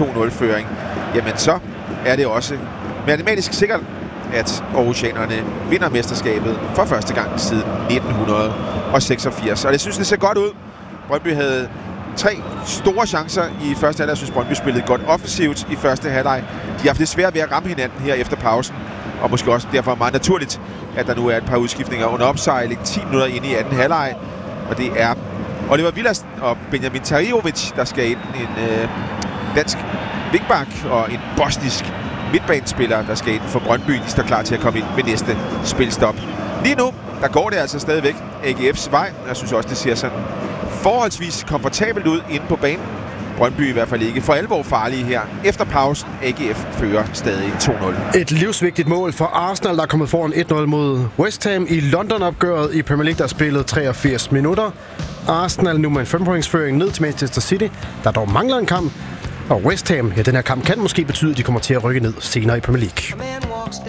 2-0-føring, jamen så er det også matematisk sikkert, at Aarhusianerne vinder mesterskabet for første gang siden 1986. Og det synes, det ser godt ud. Brøndby havde 3 store chancer i første halvleg. Jeg synes, Brøndby spillede godt offensivt i første halvleg. De har haft lidt svært ved at ramme hinanden her efter pausen. Og måske også derfor meget naturligt, at der nu er et par udskiftninger under opsejling 10 minutter inde i anden halvleg. Og det er Oliver Villadsen og Benjamin Tarijovic, der skal ind. En dansk vingbak og en bosnisk midtbanespiller, der skal ind for Brøndby. De står klar til at komme ind ved næste spilstop. Lige nu, der går det altså stadigvæk AGF's vej. Jeg synes også, det ser sådan forholdsvis komfortabelt ud inde på banen. Brøndby i hvert fald ikke for alvor farlige her. Efter pausen, AGF fører stadig 2-0. Et livsvigtigt mål for Arsenal, der er kommet foran 1-0 mod West Ham i London-opgøret i Premier League, der spillet 83 minutter. Arsenal nu med en 5-pointsføring ned til Manchester City, der dog mangler en kamp. Og West Ham, ja, den her kamp kan måske betyde, at de kommer til at rykke ned senere i Premier League.